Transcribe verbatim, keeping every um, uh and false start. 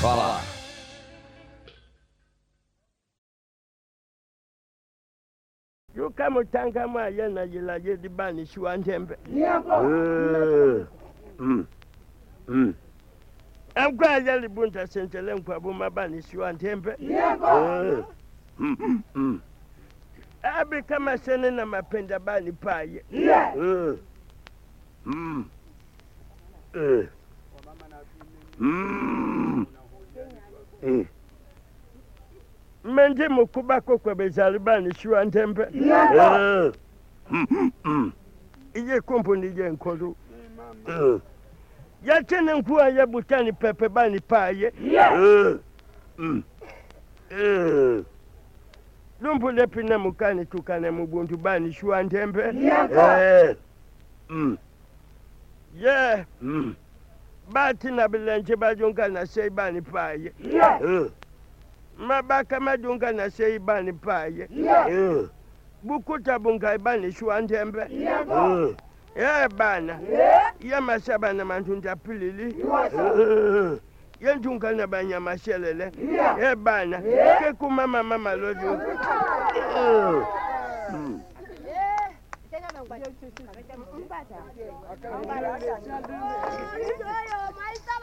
Fala. You come tanga ma yana yila yedi bani shuantembe. Mm. Mm. I'm glad yali bunta sentele kwa buma bani shuantembe. Mm. Mm. Abi kama sene na mapenda bani paye. Mm. Mm. Eh. Mm. Eh. Menje mukubako kwa bezali bani shuantembe. Eh. Mm. Mm. Iye kumpu nije nkolu. Eh. Yachene nkuwa ya butani pepe bani paye. Eh. Mm. Eh. Lumpu lepina mukani tukane mubuntu bani shuantembe. Eh. Mm. Yeah. Mm. Bati na bilenje bajunga na sei bani paye. Eh. Mabaka madunga na sei bani paye. Eh. Bukuta bunga bani shuantembe. Eh. Eh bana. Ya masaba na mantunja pilili. Eh. Yentunga na banya mashelele. Eh bana. Keku mama mama lodu. Mm. Maisha